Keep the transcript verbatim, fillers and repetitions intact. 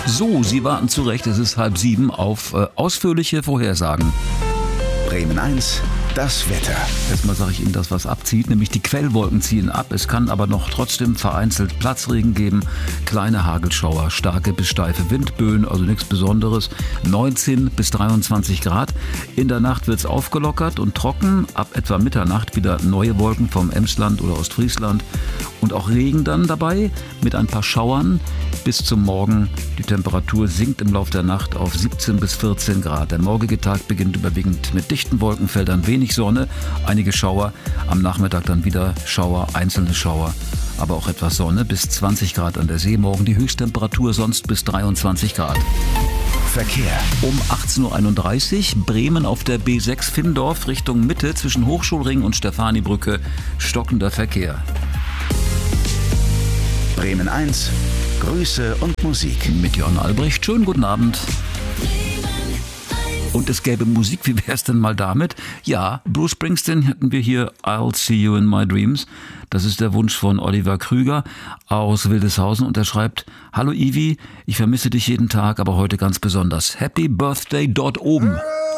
So, Sie warten zurecht, es ist halb sieben auf äh, ausführliche Vorhersagen. Bremen eins, das Wetter. Erstmal sage ich Ihnen das, was abzieht, nämlich die Quellwolken ziehen ab. Es kann aber noch trotzdem vereinzelt Platzregen geben, kleine Hagelschauer, starke bis steife Windböen, also nichts Besonderes. neunzehn bis dreiundzwanzig Grad. In der Nacht wird es aufgelockert und trocken. Ab etwa Mitternacht wieder neue Wolken vom Emsland oder Ostfriesland. Und auch Regen dann dabei mit ein paar Schauern bis zum Morgen. Die Temperatur sinkt im Laufe der Nacht auf siebzehn bis vierzehn Grad. Der morgige Tag beginnt überwiegend mit dichten Wolkenfeldern, wenig Sonne, einige Schauer. Am Nachmittag dann wieder Schauer, einzelne Schauer, aber auch etwas Sonne bis zwanzig Grad an der See. Morgen die Höchsttemperatur sonst bis dreiundzwanzig Grad. Verkehr. Um achtzehn Uhr einunddreißig Bremen auf der B sechs Findorf Richtung Mitte zwischen Hochschulring und Stefanibrücke stockender Verkehr. Bremen eins, Grüße und Musik. Mit Jörn Albrecht. Schönen guten Abend. Und es gäbe Musik, wie wär's denn mal damit? Ja, Bruce Springsteen hätten wir hier, I'll See You in My Dreams. Das ist der Wunsch von Oliver Krüger aus Wildeshausen und er schreibt: Hallo Ivi, ich vermisse dich jeden Tag, aber heute ganz besonders. Happy Birthday dort oben.